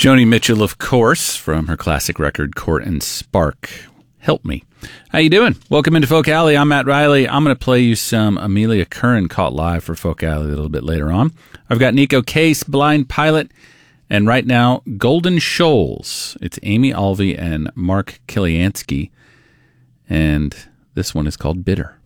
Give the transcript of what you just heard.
Joni Mitchell, of course, from her classic record, Court and Spark. Help Me. How you doing? Welcome into Folk Alley. I'm Matt Riley. I'm going to play you some Amelia Curran caught live for Folk Alley a little bit later on. I've got Nico Case, Blind Pilot, and right now, Golden Shoals. It's Amy Alvey and Mark Kiliansky, and this one is called Bitter.